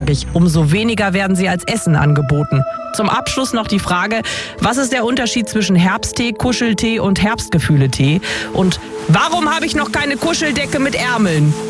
sage ich. Umso weniger werden sie als Essen angeboten. Zum Abschluss noch die Frage, was ist der Unterschied zwischen Herbsttee, Kuscheltee und Herbstgefühle-Tee? Und warum habe ich noch keine Kuscheldecke mit Ärmeln?